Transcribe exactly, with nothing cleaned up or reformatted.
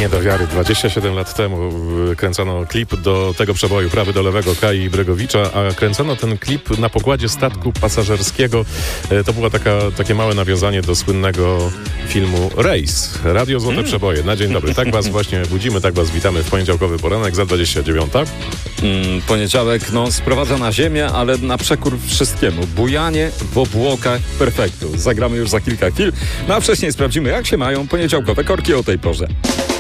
Nie do wiary. dwadzieścia siedem lat temu kręcono klip do tego przeboju Prawy do lewego Kai Bregowicza, a kręcono ten klip na pokładzie statku pasażerskiego. To było taka, takie małe nawiązanie do słynnego filmu Rejs. Radio Złote mm. Przeboje. Na dzień dobry. Tak was właśnie budzimy, tak was witamy w poniedziałkowy poranek za dwadzieścia dziewiąta. Mm, poniedziałek no, sprowadza na ziemię, ale na przekór wszystkiemu. Bujanie w obłokach perfektu. Zagramy już za kilka chwil, no a wcześniej sprawdzimy, jak się mają poniedziałkowe korki o tej porze.